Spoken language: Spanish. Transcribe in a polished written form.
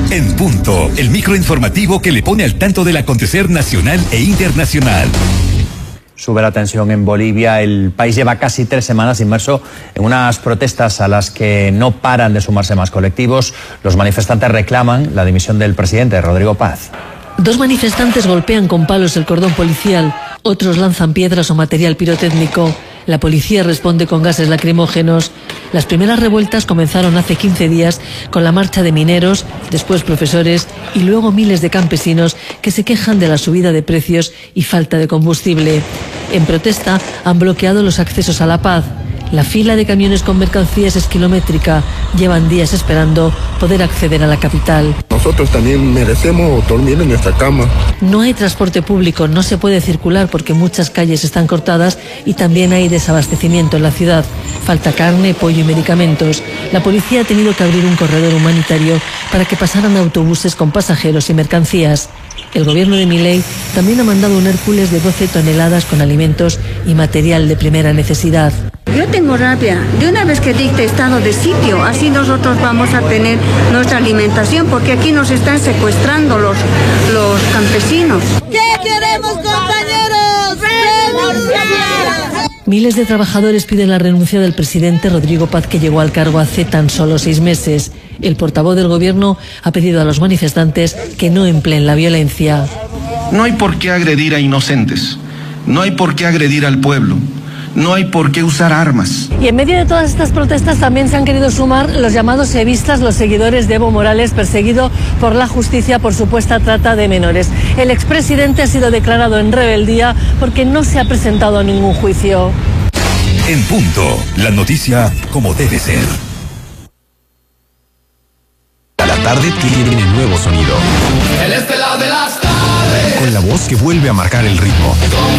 En Punto, el microinformativo que le pone al tanto del acontecer nacional e internacional. Sube la tensión en Bolivia. El país lleva casi 3 semanas inmerso en unas protestas a las que no paran de sumarse más colectivos. Los manifestantes reclaman la dimisión del presidente, Rodrigo Paz. 2 manifestantes golpean con palos el cordón policial, otros lanzan piedras o material pirotécnico. La policía responde con gases lacrimógenos. Las primeras revueltas comenzaron hace 15 días con la marcha de mineros, después profesores y luego miles de campesinos que se quejan de la subida de precios y falta de combustible. En protesta han bloqueado los accesos a La Paz. La fila de camiones con mercancías es kilométrica. Llevan días esperando poder acceder a la capital. Nosotros también merecemos dormir en nuestra cama. No hay transporte público, no se puede circular porque muchas calles están cortadas y también hay desabastecimiento en la ciudad. Falta carne, pollo y medicamentos. La policía ha tenido que abrir un corredor humanitario para que pasaran autobuses con pasajeros y mercancías. El gobierno de Milei también ha mandado un Hércules de 12 toneladas con alimentos y material de primera necesidad. Yo tengo rabia. De una vez que dicte estado de sitio, así nosotros vamos a tener nuestra alimentación, porque aquí nos están secuestrando los campesinos. ¿Qué queremos, compañeros? ¡Renuncia! Miles de trabajadores piden la renuncia del presidente Rodrigo Paz, que llegó al cargo hace tan solo 6 meses. El portavoz del gobierno ha pedido a los manifestantes que no empleen la violencia. No hay por qué agredir a inocentes. No hay por qué agredir al pueblo. No hay por qué usar armas. Y en medio de todas estas protestas también se han querido sumar los llamados evistas, los seguidores de Evo Morales, perseguido por la justicia por supuesta trata de menores. El expresidente ha sido declarado en rebeldía porque no se ha presentado a ningún juicio. En Punto, la noticia como debe ser. A la tarde tiene un nuevo sonido. El este lado de las tardes. Con la voz que vuelve a marcar el ritmo.